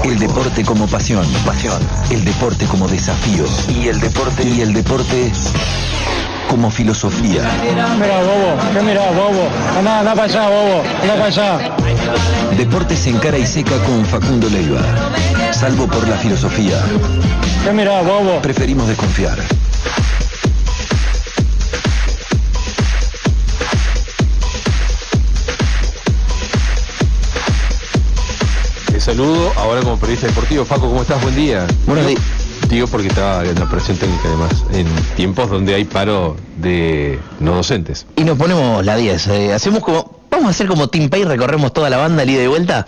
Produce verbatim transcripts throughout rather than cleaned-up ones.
El deporte como pasión. Pasión. El deporte como desafío. Y el deporte. Y el deporte como filosofía. Mira, bobo. ¿Qué mira, bobo? Anda, anda para allá, bobo. Anda para allá. Deportes en cara y seca con Facundo Leiva. Salvo por la filosofía. ¿Qué mira, bobo? Preferimos desconfiar. Te saludo ahora como periodista deportivo. Facu, ¿cómo estás? Buen día. Buenos días. Digo porque estaba en la operación técnica además, en tiempos donde hay paro de no docentes. Y nos ponemos la diez. Eh, hacemos como. Vamos a hacer como Team Pay, recorremos toda la banda, ida y vuelta.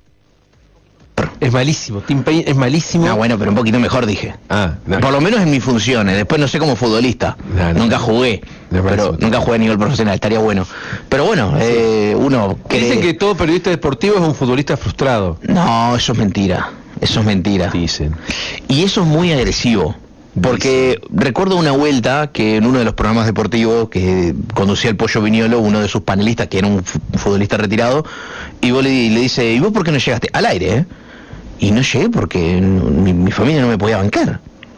Es malísimo, Team Pay es malísimo. Ah, bueno, pero un poquito mejor dije. Ah, no. Por lo menos en mis funciones. Después no sé como futbolista. No, no, nunca no. jugué. Me parece Pero bien. nunca jugué a nivel profesional, estaría bueno. Pero bueno, eh, uno cree... Dicen que todo periodista deportivo es un futbolista frustrado. No, eso es mentira. Eso es mentira. Dicen. Y eso es muy agresivo. Porque recuerdo una vuelta que en uno de los programas deportivos que conducía el Pollo Viñolo, uno de sus panelistas, que era un fu- futbolista retirado, y vos le, le dice, ¿y vos por qué no llegaste? Al aire, ¿eh? Y no llegué porque mi, mi familia no me podía bancar.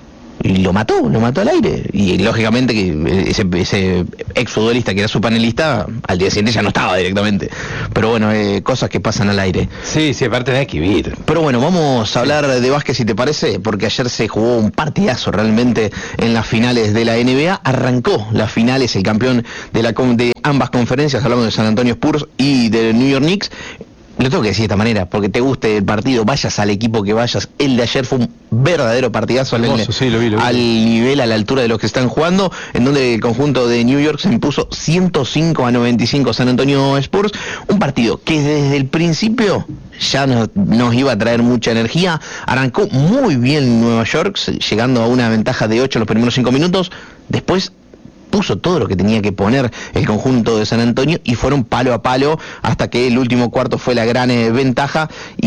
Y lo mató, lo mató al aire. Y lógicamente que ese, ese exfutbolista que era su panelista, al día siguiente ya no estaba directamente. Pero bueno, eh, cosas que pasan al aire. Sí, sí, aparte hay que vivir. Pero bueno, vamos a hablar de básquet si te parece, porque ayer se jugó un partidazo realmente en las finales de la N B A. Arrancó las finales el campeón de, la, con- de ambas conferencias, hablamos de San Antonio Spurs y de New York Knicks. Lo tengo que decir de esta manera, porque te guste el partido, vayas al equipo que vayas. El de ayer fue un verdadero partidazo al, Hermoso, sí, lo vi, lo vi. al nivel, a la altura de los que están jugando, en donde el conjunto de New York se impuso ciento cinco a noventa y cinco San Antonio Spurs. Un partido que desde el principio ya nos, nos iba a traer mucha energía. Arrancó muy bien Nueva York, llegando a una ventaja de ocho los primeros cinco minutos. Después puso todo lo que tenía que poner el conjunto de San Antonio y fueron palo a palo hasta que el último cuarto fue la gran eh, ventaja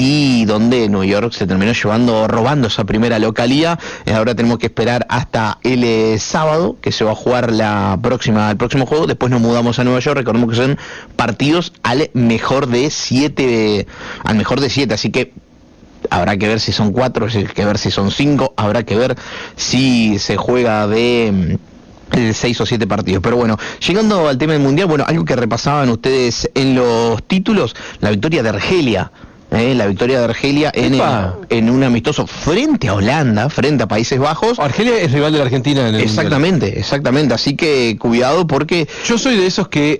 y donde New York se terminó llevando, robando esa primera localía. Eh, ahora tenemos que esperar hasta el eh, sábado que se va a jugar la próxima, el próximo juego. Después nos mudamos a Nueva York. Recordemos que son partidos al mejor de siete, al mejor de siete, así que habrá que ver si son cuatro, habrá que ver si son cinco, habrá que ver si se juega de seis o siete partidos. Pero bueno, llegando al tema del Mundial, bueno, algo que repasaban ustedes en los títulos, la victoria de Argelia. Eh, la victoria de Argelia en, el, en un amistoso frente a Holanda, frente a Países Bajos. Argelia es rival de la Argentina en el Exactamente, Mundial. exactamente. Así que cuidado porque... Yo soy de esos que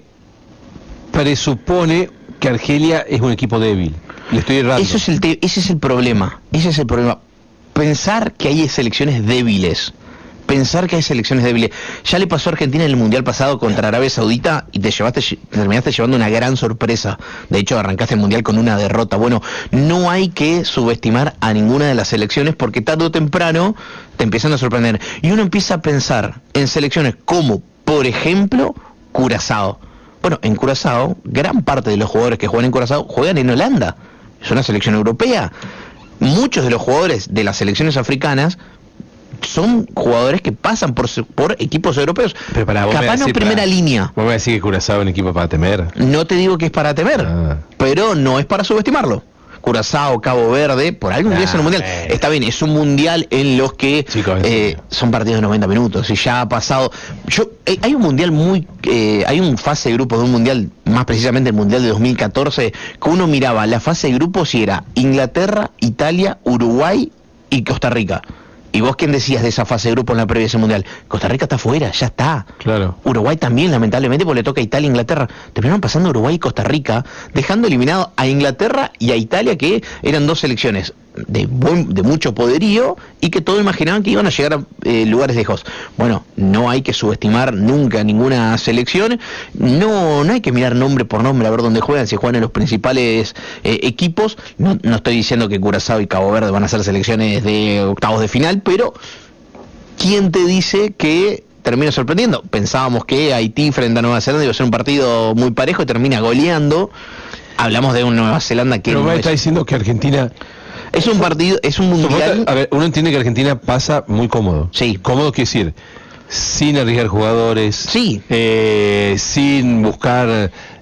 presupone que Argelia es un equipo débil. Le estoy errando. Eso es el te- ese es el problema. Ese es el problema. Pensar que hay selecciones débiles. Pensar que hay selecciones débiles. Ya le pasó a Argentina en el Mundial pasado contra Arabia Saudita y te llevaste, te terminaste llevando una gran sorpresa. De hecho, arrancaste el Mundial con una derrota. Bueno, no hay que subestimar a ninguna de las selecciones porque tarde o temprano te empiezan a sorprender. Y uno empieza a pensar en selecciones como, por ejemplo, Curazao. Bueno, en Curazao, gran parte de los jugadores que juegan en Curazao juegan en Holanda. Es una selección europea. Muchos de los jugadores de las selecciones africanas son jugadores que pasan por, por equipos europeos. Pero para, vos me Capaz no decís, primera para, línea. Vos me decís que Curazao es un equipo para temer. No te digo que es para temer, Ah. pero no es para subestimarlo. Curazao, Cabo Verde, por algo ingresa en un mundial. eh. Está bien, es un mundial en los que Chicos, en eh, serio. son partidos de noventa minutos y ya ha pasado. Yo eh, hay un mundial muy, eh, hay un fase de grupos de un mundial, más precisamente el mundial de dos mil catorce, que uno miraba la fase de grupos y era Inglaterra, Italia, Uruguay y Costa Rica. ¿Y vos quién decías de esa fase de grupo en la previa de ese mundial? Costa Rica está fuera, ya está. Claro. Uruguay también, lamentablemente, porque le toca a Italia e Inglaterra. Terminaron pasando Uruguay y Costa Rica, dejando eliminado a Inglaterra y a Italia, que eran dos selecciones de, buen, de mucho poderío y que todos imaginaban que iban a llegar a eh, lugares lejos. Bueno, no hay que subestimar nunca ninguna selección. No, no hay que mirar nombre por nombre a ver dónde juegan, si juegan en los principales eh, equipos. No, no estoy diciendo que Curazao y Cabo Verde van a ser selecciones de octavos de final, pero ¿quién te dice que termina sorprendiendo? Pensábamos que Haití frente a Nueva Zelanda iba a ser un partido muy parejo y termina goleando. Hablamos de una Nueva Zelanda que Pero no me es, está diciendo que Argentina... es un partido, es un mundial. A ver, uno entiende que Argentina pasa muy cómodo. Sí. Cómodo quiere decir, sin arriesgar jugadores. Sí. Eh, sin buscar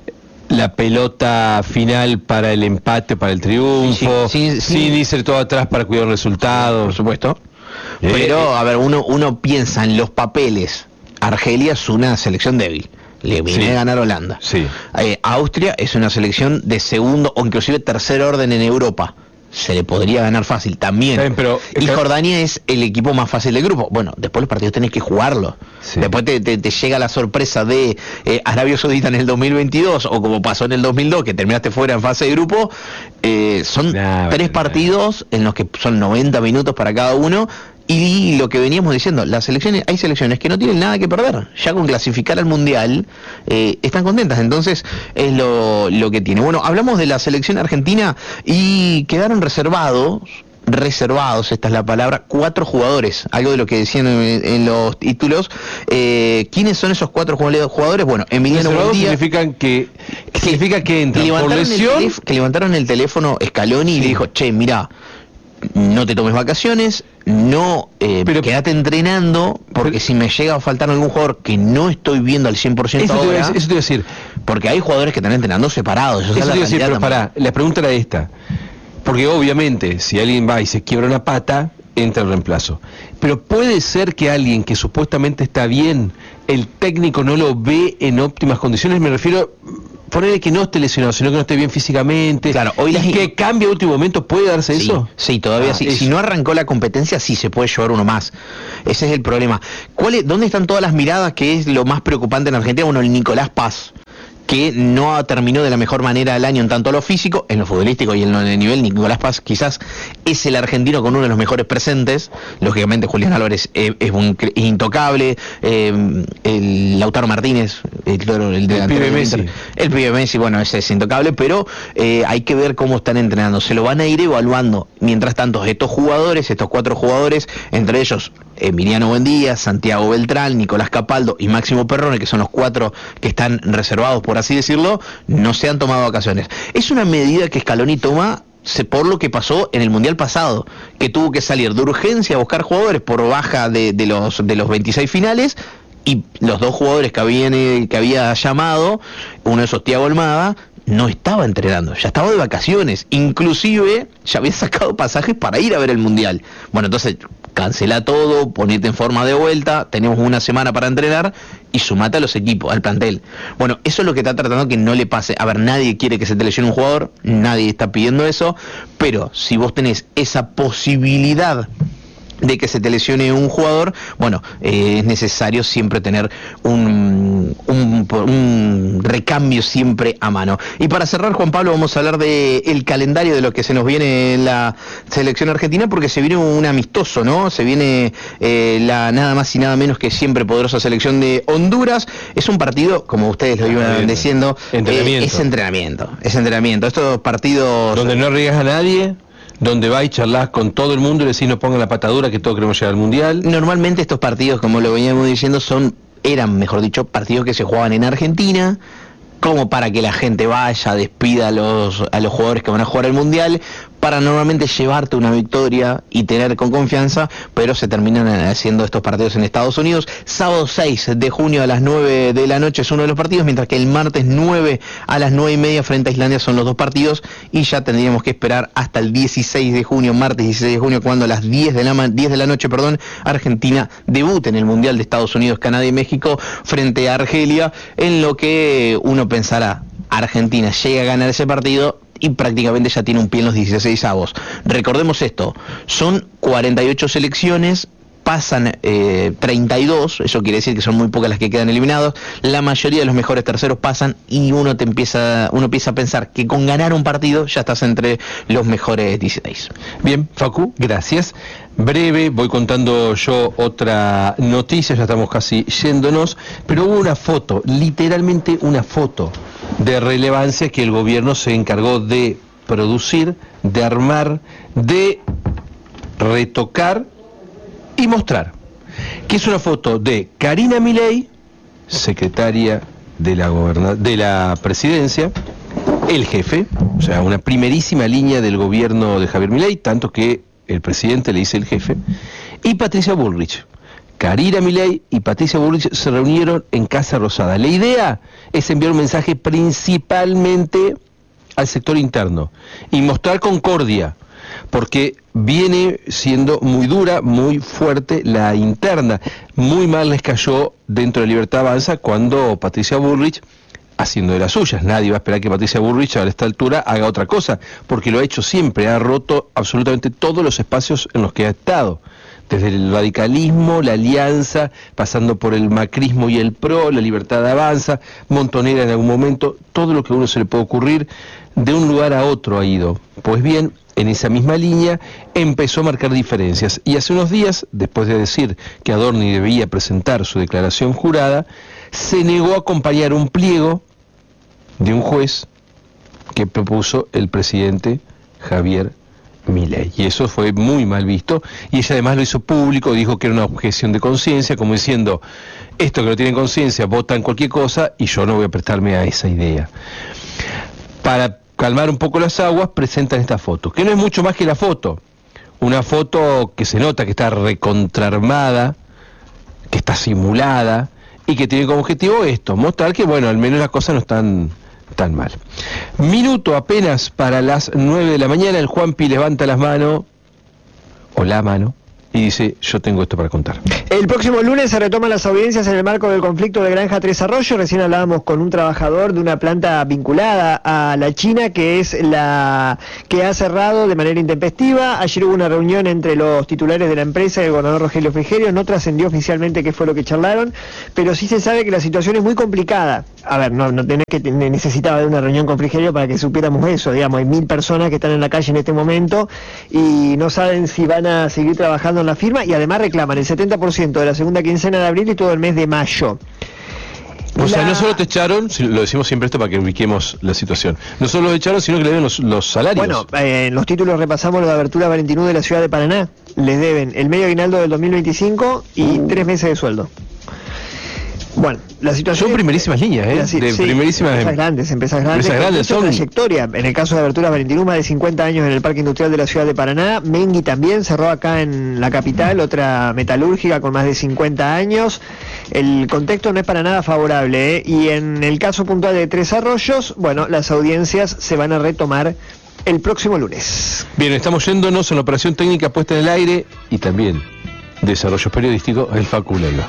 la pelota final para el empate, para el triunfo, Sí, sí, sí, sí. sin irse todo atrás para cuidar el resultado. Por supuesto. Eh, Pero, eh. a ver, uno, uno piensa en los papeles. Argelia es una selección débil. Le viene Sí. a ganar Holanda. Sí. Eh, Austria es una selección de segundo o inclusive tercer orden en Europa. Se le podría ganar fácil también. Está bien, pero- y Jordania es el equipo más fácil del grupo. Bueno, después los partidos tenés que jugarlos. Sí. Después te, te- te llega la sorpresa de eh, Arabia Saudita en el dos mil veintidós o como pasó en el dos mil dos que terminaste fuera en fase de grupo. Eh, son Nah, tres bueno, partidos en los que son noventa minutos para cada uno. Y lo que veníamos diciendo, las selecciones, hay selecciones que no tienen nada que perder. Ya con clasificar al Mundial eh, están contentas. Entonces es lo, lo que tiene. Bueno, hablamos de la selección argentina y quedaron reservados, reservados, esta es la palabra, cuatro jugadores. Algo de lo que decían en, en los títulos. Eh, ¿Quiénes son esos cuatro jugadores? Bueno, Emiliano Reservados Buendía. significan que, que significa que entran por levantaron el lesión. teléf- que levantaron el teléfono Scaloni y Sí. le dijo, che, mirá, no te tomes vacaciones, no eh, Pero- quédate entrenando, porque pero- si me llega a faltar algún jugador que no estoy viendo al cien por ciento Eso te, iba a ahora, decir, eso te iba a decir. porque hay jugadores que están entrenando separados. Eso, Eso es te la iba a decir, realidad pero también. pará, la pregunta era esta. Porque obviamente, si alguien va y se quiebra una pata, entra el reemplazo. Pero puede ser que alguien que supuestamente está bien, el técnico no lo ve en óptimas condiciones, me refiero, ponerle que no esté lesionado, sino que no esté bien físicamente. Claro, hoy y las- que cambie a último momento, ¿puede darse Sí, eso? sí, todavía Ah, sí. eso. Si no arrancó la competencia, sí se puede llevar uno más. Ese es el problema. ¿Cuál es, ¿Dónde están todas las miradas? Que es lo más preocupante en Argentina. Bueno, el Nicolás Paz, que no terminó de la mejor manera el año en tanto a lo físico, en lo futbolístico y en el nivel. Nicolás Paz quizás es el argentino con uno de los mejores presentes. Lógicamente Julián Álvarez eh, es un cre- intocable. Eh, el Lautaro Martínez, el, el, delantero pibe del Messi. Inter, el pibe Messi, bueno, ese es intocable, pero eh, hay que ver cómo están entrenando. Se lo van a ir evaluando. Mientras tanto, estos jugadores, estos cuatro jugadores, entre ellos Emiliano Buendía, Santiago Beltrán, Nicolás Capaldo y Máximo Perrone, que son los cuatro que están reservados, por así decirlo, no se han tomado vacaciones. Es una medida que Scaloni toma se- por lo que pasó en el Mundial pasado, que tuvo que salir de urgencia a buscar jugadores por baja de, de los de los veintiséis finales, y los dos jugadores que habían eh, que había llamado, uno de esos Thiago Almada, no estaba entrenando, ya estaba de vacaciones, inclusive ya había sacado pasajes para ir a ver el Mundial. Bueno, entonces cancela todo, ponete en forma de vuelta, tenemos una semana para entrenar y sumate a los equipos, al plantel. Bueno, eso es lo que está tratando que no le pase. A ver, nadie quiere que se te lesione un jugador, nadie está pidiendo eso, pero si vos tenés esa posibilidad de que se te lesione un jugador, bueno, eh, es necesario siempre tener un, un, un recambio siempre a mano. Y para cerrar, Juan Pablo, vamos a hablar de el calendario de lo que se nos viene en la selección argentina, porque se viene un amistoso, ¿no? Se viene eh, la nada más y nada menos que siempre poderosa selección de Honduras. Es un partido, como ustedes lo iban bien. diciendo, Entrenamiento. eh, es entrenamiento, es entrenamiento. Estos partidos... Donde no arriesgas a nadie, donde vas y charlas con todo el mundo y le decís no pongan la patadura que todos queremos llegar al mundial. Normalmente estos partidos, como lo veníamos diciendo, son eran, mejor dicho, partidos que se jugaban en Argentina, como para que la gente vaya, despida a los, a los jugadores que van a jugar el Mundial, para normalmente llevarte una victoria y tener con confianza, pero se terminan haciendo estos partidos en Estados Unidos. Sábado seis de junio a las nueve de la noche es uno de los partidos, mientras que el martes nueve a las nueve y media frente a Islandia son los dos partidos, y ya tendríamos que esperar hasta el dieciséis de junio, martes dieciséis de junio, cuando a las diez de la, ma- diez de la noche, perdón, Argentina debute en el Mundial de Estados Unidos, Canadá y México frente a Argelia, en lo que uno pensará, Argentina llega a ganar ese partido y prácticamente ya tiene un pie en los dieciséis avos. Recordemos esto, son cuarenta y ocho selecciones, pasan eh, treinta y dos, eso quiere decir que son muy pocas las que quedan eliminados, la mayoría de los mejores terceros pasan, y uno te empieza uno empieza a pensar que con ganar un partido ya estás entre los mejores dieciséis. Bien, Facu, gracias. Breve, voy contando yo otra noticia, ya estamos casi yéndonos, pero hubo una foto, literalmente una foto de relevancia que el gobierno se encargó de producir, de armar, de retocar y mostrar, que es una foto de Karina Milei, secretaria de la goberna- de la presidencia, el jefe, o sea, una primerísima línea del gobierno de Javier Milei, tanto que el presidente le dice el jefe, y Patricia Bullrich, Karina Milei y Patricia Bullrich se reunieron en Casa Rosada. La idea es enviar un mensaje principalmente al sector interno y mostrar concordia, porque viene siendo muy dura, muy fuerte la interna. Muy mal les cayó dentro de Libertad Avanza cuando Patricia Bullrich, haciendo de las suyas, nadie va a esperar que Patricia Bullrich a esta altura haga otra cosa, porque lo ha hecho siempre, ha roto absolutamente todos los espacios en los que ha estado, desde el radicalismo, la alianza, pasando por el macrismo y el PRO, la Libertad Avanza, Montonera en algún momento, todo lo que a uno se le puede ocurrir, de un lugar a otro ha ido. Pues bien, en esa misma línea empezó a marcar diferencias, y hace unos días, después de decir que Adorni debía presentar su declaración jurada, se negó a acompañar un pliego de un juez que propuso el presidente Javier Milei, y eso fue muy mal visto, y ella además lo hizo público, dijo que era una objeción de conciencia, como diciendo, esto que no tienen conciencia, votan cualquier cosa, y yo no voy a prestarme a esa idea. Para calmar un poco las aguas, presentan esta foto, que no es mucho más que la foto, una foto que se nota que está recontraarmada, que está simulada, y que tiene como objetivo esto, mostrar que, bueno, al menos las cosas no están tan mal. Minuto apenas para las nueve de la mañana, el Juanpi levanta las manos, o la mano, y dice, yo tengo esto para contar. El próximo lunes se retoman las audiencias en el marco del conflicto de Granja Tres Arroyos. Recién hablábamos con un trabajador de una planta vinculada a la China, que es la que ha cerrado de manera intempestiva. Ayer hubo una reunión entre los titulares de la empresa y el gobernador Rogelio Frigerio. No trascendió oficialmente qué fue lo que charlaron, pero sí se sabe que la situación es muy complicada. A ver, no, no tenés que necesitaba de una reunión con Frigerio para que supiéramos eso. Digamos, hay mil personas que están en la calle en este momento y no saben si van a seguir trabajando en la firma, y además reclaman el setenta por ciento de la segunda quincena de abril y todo el mes de mayo. O la... sea, no solo te echaron, lo decimos siempre esto para que ubiquemos la situación, no solo lo echaron, sino que le deben los, los salarios. Bueno, eh, en los títulos repasamos lo de abertura Valentinú de la ciudad de Paraná. Les deben el medio aguinaldo del dos mil veinticinco y tres meses de sueldo. Bueno, la situación... Son primerísimas líneas, ¿eh? Sí, de sí, primerísimas... Empresas grandes, empresas grandes. Empresas grandes son... trayectoria. En el caso de Aberturas Valentinú, más de cincuenta años en el Parque Industrial de la ciudad de Paraná. Mengui también cerró acá en la capital, otra metalúrgica con más de cincuenta años. El contexto no es para nada favorable, ¿eh? Y en el caso puntual de Tres Arroyos, bueno, las audiencias se van a retomar el próximo lunes. Bien, estamos yéndonos en la operación técnica puesta en el aire y también desarrollo periodístico, el Facu Leiva.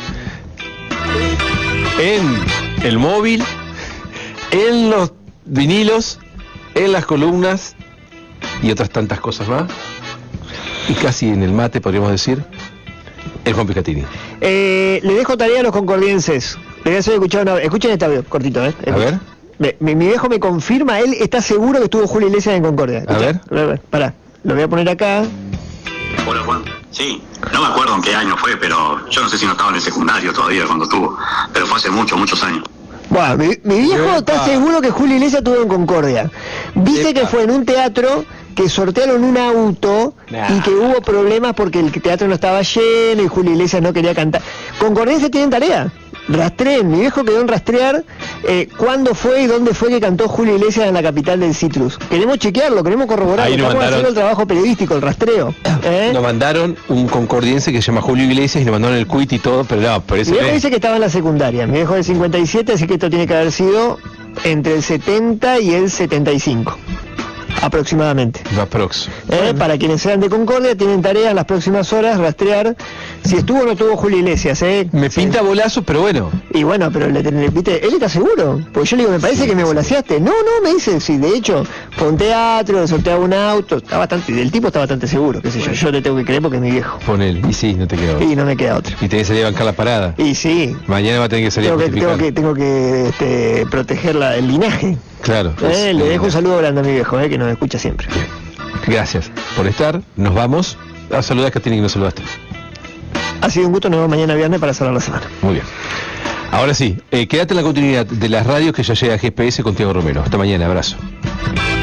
En el móvil, en los vinilos, en las columnas y otras tantas cosas más, y casi en el mate, podríamos decir, el Juan Picatini. Eh, le dejo tarea a los concordienses. Le voy a hacer escuchar una... Escuchen este audio, cortito, ¿eh? A ver. Me, mi, mi viejo me confirma, él está seguro que estuvo Julio Iglesias en Concordia. Escucha, a ver. A ver, pará, lo voy a poner acá. Hola Juan, sí, no me acuerdo en qué año fue, pero yo no sé si no estaba en el secundario todavía cuando tuvo, pero fue hace muchos, muchos años. Bueno, mi, mi viejo Epa. está seguro que Julio Iglesias estuvo en Concordia. Dice Epa. que fue en un teatro, que sortearon un auto Nah. y que hubo problemas porque el teatro no estaba lleno y Julio Iglesias no quería cantar. Concordienses tienen tarea. Rastreen, mi viejo quedó en rastrear eh, cuándo fue y dónde fue que cantó Julio Iglesias en la capital del Citrus. Queremos chequearlo, queremos corroborarlo, Ahí nos estamos mandaron- haciendo el trabajo periodístico, el rastreo. ¿eh? Nos mandaron un concordiense que se llama Julio Iglesias y nos mandaron el quit y todo, pero no, por eso Mi viejo es. dice que estaba en la secundaria, mi viejo es del cincuenta y siete, así que esto tiene que haber sido entre el setenta y el setenta y cinco, aproximadamente. Va prox. ¿Eh? Para quienes sean de Concordia, tienen tarea en las próximas horas rastrear si estuvo o no estuvo Julio Iglesias. ¿eh? Me Sí. pinta bolazos, pero bueno. Y bueno, pero le, le- ¿viste? Él está seguro. Porque yo le digo, me parece que me volaseaste. No, no, me dice, sí, de hecho, fue un teatro, le sorteaba un auto, está bastante, el tipo está bastante seguro, qué sé yo, yo le tengo que creer porque es mi viejo. Ponele. Y sí, no te queda otra. Y no me queda otra. Y tenés que salir a bancar la parada. Y sí, Mañana va a tener que salir tengo a que, tengo justificar. que, tengo que este, proteger la- el linaje. Claro. ¿eh? es- Le dejo un saludo grande a mi viejo, ¿eh? que nos escucha siempre. Gracias por estar. Nos vamos. A saludar a Catini que nos saludaste. Ha sido un gusto, nos vemos mañana viernes para cerrar la semana. Muy bien. Ahora sí, eh, quédate en la continuidad de las radios que ya llega G P S con Tiago Romero. Hasta mañana, abrazo.